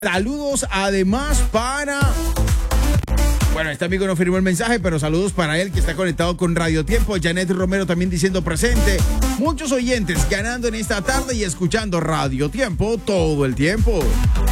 Saludos además para... Bueno, este amigo no firmó el mensaje, pero saludos para él que está conectado con Radio Tiempo. Janet Romero también diciendo presente. Muchos oyentes ganando en esta tarde y escuchando Radio Tiempo todo el tiempo.